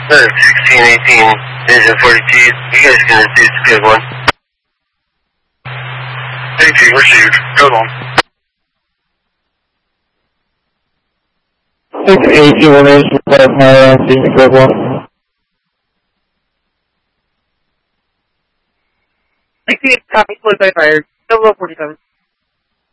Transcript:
1618, engine 42, you guys can receive code 1. 18 received, code 1. 681 is required from RNC, code 1. 68 copy, split by fire, 0047.